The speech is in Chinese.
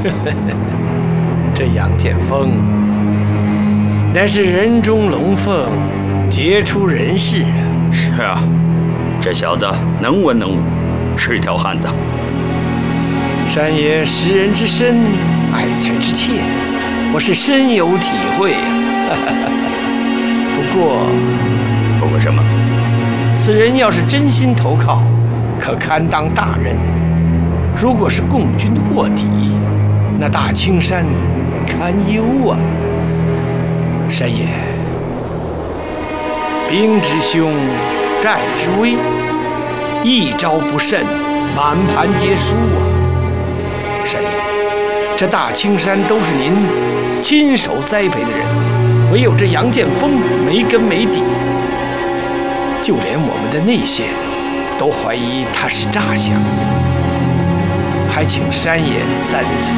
这杨建锋乃是人中龙凤，杰出人士啊！ 是啊，这小子能文能武，是条汉子。 山爷识人之深，爱才之切，我是深有体会呀。不过什么？ 此人要是真心投靠，可堪当大任；如果是共军卧底，那大青山堪忧啊！山爷，兵之凶，战之危，一招不慎，满盘皆输啊！山爷，这大青山都是您亲手栽培的人，唯有这杨建锋没根没底，就连我们的内线都怀疑他是诈降，还请山爷三思。